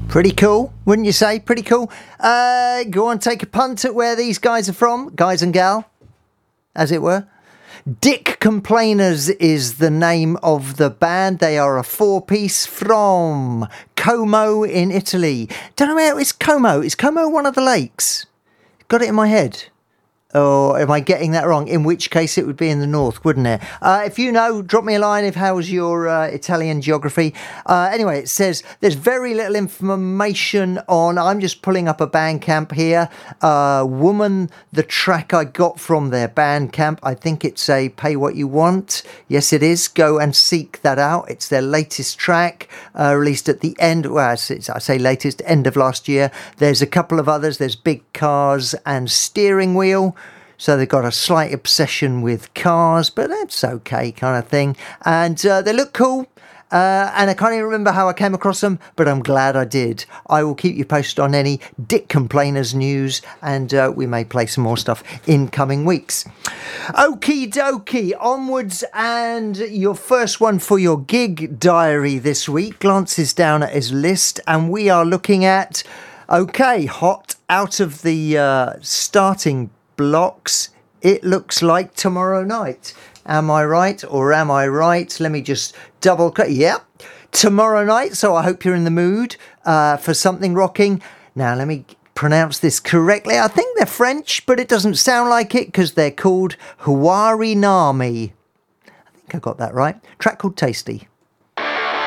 Pretty cool, wouldn't you say? Pretty cool. Go on, take a punt at where these guys are from, guys and gal, as it were. Dick Complainers is the name of the band. They are a four-piece from Como in Italy. Don't know where it's Como. Is Como one of the lakes? Got it in my head. Or am I getting that wrong? In which case it would be in the north, wouldn't it? If you know, drop me a line. How's your Italian geography? Anyway, it says there's very little information on. I'm just pulling up a Bandcamp here. Woman, the track I got from their Bandcamp. I think it's a Pay What You Want. Yes, it is. Go and seek that out. It's their latest track, released at the end. Well, I say latest, end of last year. There's a couple of others. There's Big Cars and Steering Wheel. So they've got a slight obsession with cars, but that's okay kind of thing. And they look cool. And I can't even remember how I came across them, but I'm glad I did. I will keep you posted on any Dick Complainers news, and we may play some more stuff in coming weeks. Okie dokie, onwards, and your first one for your gig diary this week glances down at his list, and we are looking at, okay, hot out of the starting blocks, it looks like tomorrow night. Am I right or am I right? Let me just double click. Yeah, tomorrow night. So I hope you're in the mood for something rocking. Now, let me pronounce this correctly. I think they're French, but it doesn't sound like it because they're called Huari Nami. I think I got that right. Track called Tasty.